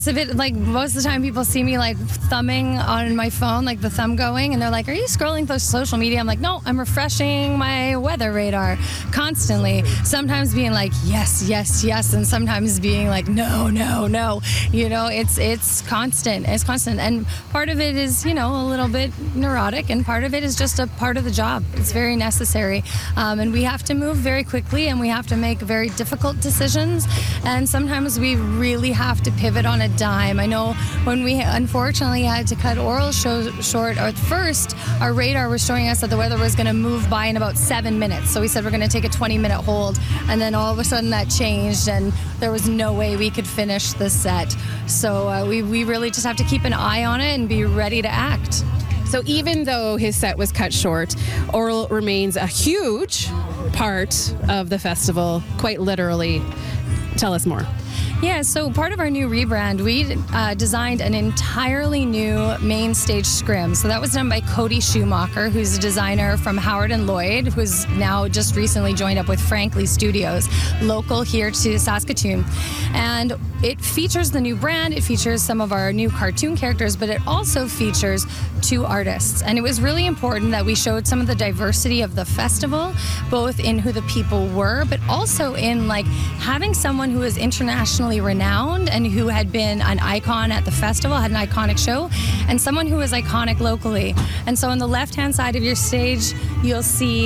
So like most of the time people see me like thumbing on my phone, like the thumb going, and they're like, are you scrolling through social media? I'm like, no, I'm refreshing my weather radar constantly. Sometimes being like, yes, yes, yes, and sometimes being like, no, no, no. You know, it's constant. It's constant. And part of it is, you know, a little bit neurotic, and part of it is just a part of the job. It's very necessary. And we have to move very quickly, and we have to make very difficult decisions. And sometimes we really have to pivot on a dime. I know when we unfortunately had to cut Oral short, at first our radar was showing us that the weather was going to move by in about 7 minutes. So we said we're going to take a 20-minute hold, and then all of a sudden that changed, and there was no way we could finish the set. So we really just have to keep an eye on it and be ready to act. So even though his set was cut short, Oral remains a huge part of the festival, quite literally. Tell us more. Yeah, so part of our new rebrand, we designed an entirely new main stage scrim. So that was done by Cody Schumacher, who's a designer from Howard and Lloyd, who's now just recently joined up with Frankly Studios, local here to Saskatoon. And it features the new brand, it features some of our new cartoon characters, but it also features 2 artists. And it was really important that we showed some of the diversity of the festival, both in who the people were, but also in like having someone who is internationally renowned and who had been an icon at the festival, had an iconic show, and someone who was iconic locally. And so on the left-hand side of your stage, you'll see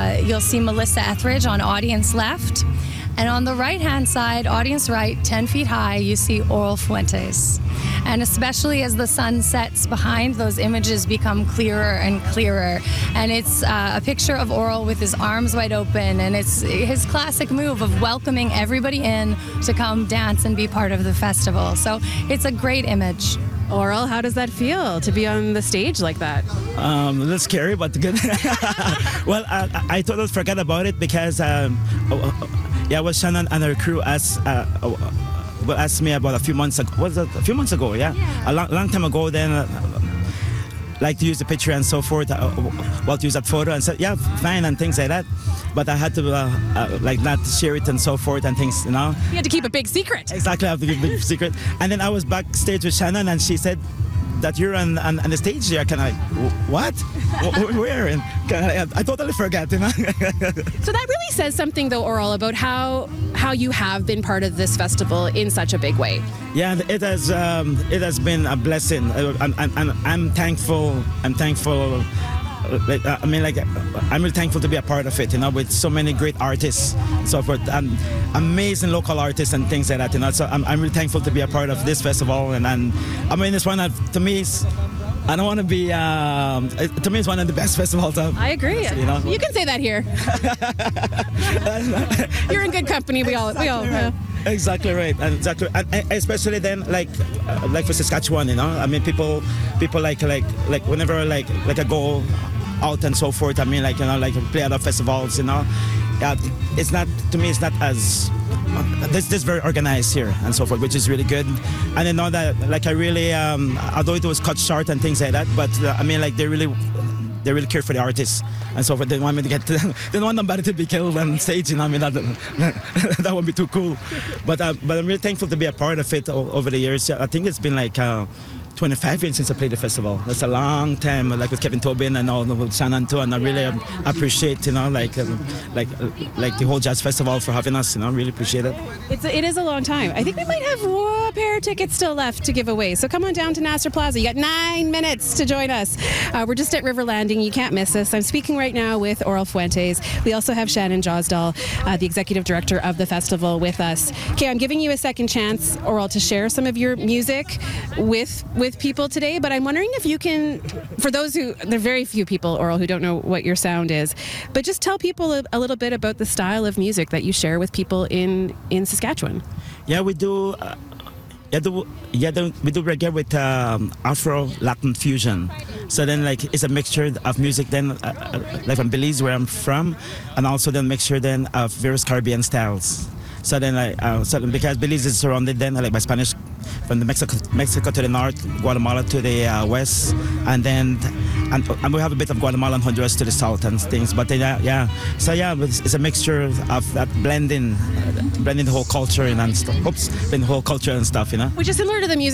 Melissa Etheridge on audience left. And on the right-hand side, audience right, 10 feet high, you see Oral Fuentes. And especially as the sun sets behind, those images become clearer and clearer. And it's a picture of Oral with his arms wide open, and it's his classic move of welcoming everybody in to come dance and be part of the festival. So it's a great image. Oral, how does that feel to be on the stage like that? A little scary, but good. Well, I totally forgot about it because was Shannon and her crew asked me about a few months ago. Was it a few months ago? Yeah. A long time ago. Then, like to use the picture and so forth. To use that photo and said, yeah, fine and things like that. But I had to like not share it and so forth and things, you know. You had to keep a big secret. Exactly, I have to keep a big secret. And then I was backstage with Shannon, and she said that you're on the stage there. Kind of like, what? Where? And I totally forgot, you know. So that really says something, though, Oral, about how you have been part of this festival in such a big way. Yeah, it has been a blessing. I'm thankful. I'm really thankful to be a part of it, you know, with so many great artists, so forth, and amazing local artists and things like that, you know. So I'm really thankful to be a part of this festival, and I mean, it's one of, to me, I don't want to be, to me, it's one of the best festivals. I agree. You know? You can say that here. You're in good company. Exactly we all. Right. Exactly right, and especially then, like for Saskatchewan, you know. I mean, people like whenever like I go out and so forth. I mean, like, you know, like play other festivals, you know. It's not, to me, it's not as this very organized here and so forth, which is really good. And I know that, like, I really, although it was cut short and things like that, but I mean, like, they really care for the artists and so forth. They want me to get they don't want nobody to be killed on stage, you know. I mean, that would be too cool. But I'm really thankful to be a part of it over the years. I think it's been like 25 years since I played the festival. That's a long time, like with Kevin Tobin and all, with Shannon too, and I really appreciate, you know, like the whole jazz festival for having us, you know, really appreciate it. It is a long time. I think we might have a pair of tickets still left to give away, so come on down to Nasser Plaza. You got 9 minutes to join us. We're just at River Landing. You can't miss us. I'm speaking right now with Oral Fuentes. We also have Shannon Josdal, the executive director of the festival, with us. Okay, I'm giving you a second chance, Oral, to share some of your music with people today, but I'm wondering if you can, for those there are very few people, Oral, who don't know what your sound is, but just tell people a little bit about the style of music that you share with people in Saskatchewan. Yeah, we do. We do reggae with Afro Latin fusion. So then, like, it's a mixture of music then, like from Belize, where I'm from, and also then mixture then of various Caribbean styles. So then, because Belize is surrounded then like by Spanish from the Mexico to the north, Guatemala to the west, and then and we have a bit of Guatemala and Honduras to the south and things. But so it's a mixture of that blending the whole culture and stuff. Blending the whole culture and stuff, Which is similar to the music